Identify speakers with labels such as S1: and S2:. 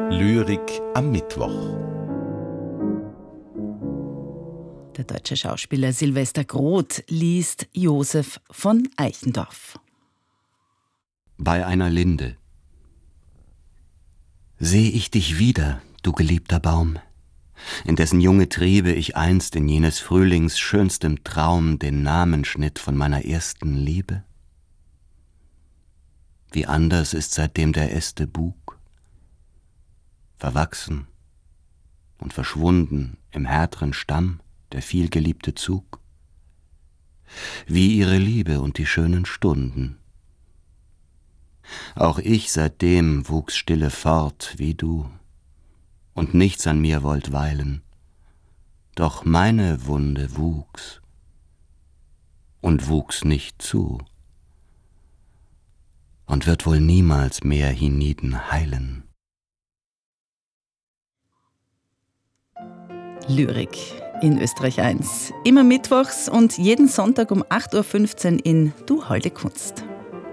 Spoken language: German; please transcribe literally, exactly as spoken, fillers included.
S1: Lyrik am Mittwoch.
S2: Der deutsche Schauspieler Sylvester Groth liest Josef von Eichendorff.
S3: Bei einer Linde. Seh ich dich wieder, du geliebter Baum, in dessen junge Triebe ich einst in jenes Frühlings schönstem Traum den Namen schnitt von meiner ersten Liebe? Wie anders ist seitdem der Äste Bug, verwachsen und verschwunden im härteren Stamm der vielgeliebte Zug, wie ihre Liebe und die schönen Stunden. Auch ich seitdem wuchs stille fort wie du, und nichts an mir wollt weilen, doch meine Wunde wuchs und wuchs nicht zu und wird wohl niemals mehr hienieden heilen.
S2: Lyrik in Österreich eins. Immer mittwochs und jeden Sonntag um acht Uhr fünfzehn in Du holde Kunst.